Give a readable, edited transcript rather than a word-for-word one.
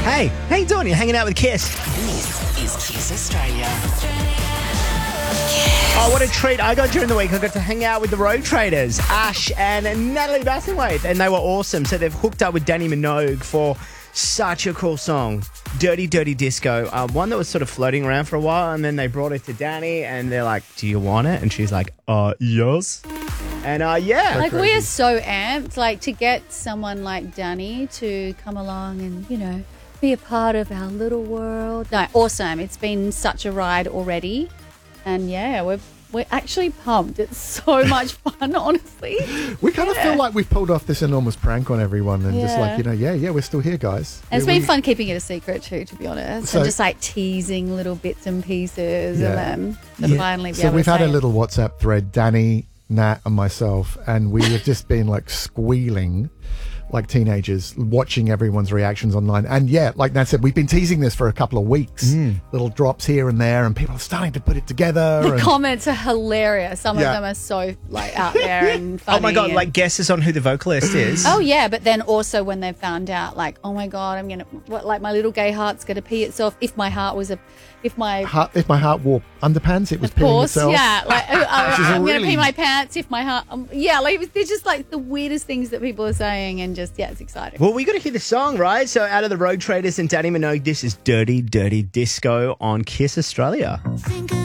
Hey, how you doing? You're hanging out with Kiss. This is Kiss Australia. Oh, what a treat. I got during the week. I got to hang out with the Road Traders, Ash and Natalie Bassingthwaighte, and they were awesome. So they've hooked up with Danny Minogue for such a cool song, Dirty Dirty Disco, one that was sort of floating around for a while, and then they brought it to Danny, and they're like, do you want it? And she's like, yes. And yeah. Like, we are so amped, like, to get someone like Danny to come along and, you know, be a part of our little world. No, awesome. It's been such a ride already. And, yeah, we're actually pumped. It's so much fun, honestly. We kind of feel like we've pulled off this enormous prank on everyone and just like, you know, we're still here, guys. And it's been fun keeping it a secret too, to be honest. So- and just like teasing little bits and pieces of them to finally be So able we've to had say a it. little WhatsApp thread, Danny, Nat and myself, and we have just been like squealing like teenagers watching everyone's reactions online. And yeah, like Nat said, we've been teasing this for a couple of weeks. Little drops here and there, and people are starting to put it together. The and comments are hilarious. Some of Yeah. them are so like out there and funny. Oh my God, and- like guesses on who the vocalist is. Oh yeah, but then also when they found out, like, oh my God, I'm gonna, like, my little gay heart's gonna pee itself. If my heart if my heart wore underpants, it was of peeing course, itself. yeah, like Which is a I'm gonna really- pee my pants if my heart, yeah, like they're just like the weirdest things that people are saying, and just it's exciting. Well, we got to hear the song, right? So out of the Road Traders and Danny Minogue, this is Dirty Dirty Disco on Kiss Australia. Think